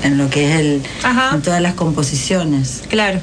en lo que es en todas las composiciones. Claro.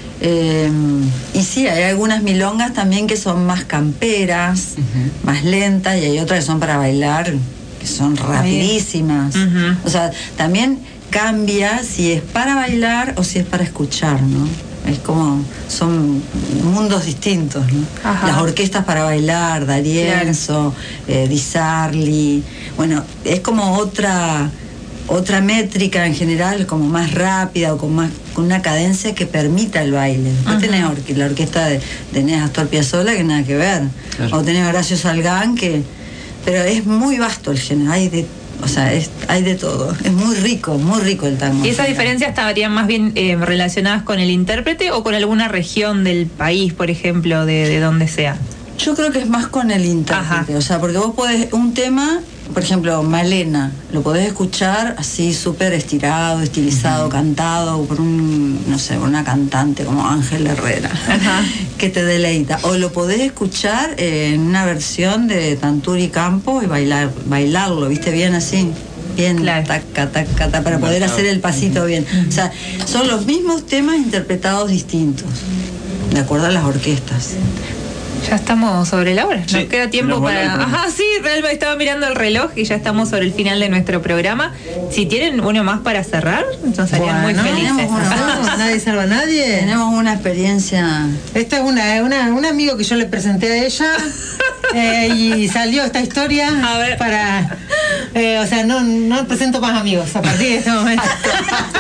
Y sí, hay algunas milongas también que son más camperas, más lentas, y hay otras que son para bailar, que son rapidísimas. O sea, también cambia si es para bailar o si es para escuchar, ¿no? Es como, son mundos distintos, ¿no? Las orquestas para bailar, D'Arienzo, Di Sarli, bueno, es como otra métrica en general, como más rápida o con una cadencia que permita el baile. Después tenés la orquesta de Astor Piazzolla, que nada que ver, o tenés Horacio Salgán, pero es muy vasto el género, hay de todo, es muy rico el tango. ¿Y esas diferencias estarían más bien relacionadas con el intérprete o con alguna región del país, por ejemplo, de donde sea? Yo creo que es más con el intérprete, o sea, porque vos podés, un tema, por ejemplo, Malena, lo podés escuchar así súper estirado, estilizado, cantado por por una cantante como Ángel Herrera, que te deleita. O lo podés escuchar en una versión de Tanturi Campo y bailarlo, ¿viste? Bien así. Bien, taca, para poder hacer el pasito bien. O sea, son los mismos temas interpretados distintos, de acuerdo a las orquestas. Ya estamos sobre la hora. Nos Sí, queda tiempo para... sí, realmente estaba mirando el reloj y ya estamos sobre el final de nuestro programa. Si tienen uno más para cerrar, nos serían muy felices. Nadie salva a nadie. Tenemos una experiencia... Esta es un amigo que yo le presenté a ella y salió esta historia para... o sea, no presento más amigos a partir de este momento.